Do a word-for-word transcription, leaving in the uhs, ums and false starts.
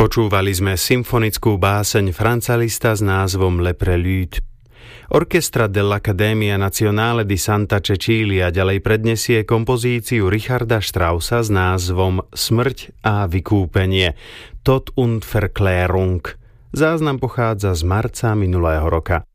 Počúvali sme symfonickú báseň Franza Liszta s názvom Le Prélude. Orchestra dell'Accademia Nazionale di Santa Cecilia ďalej prednesie kompozíciu Richarda Straussa s názvom Smrť a vykúpenie, Tod und Verklärung. Záznam pochádza z marca minulého roka.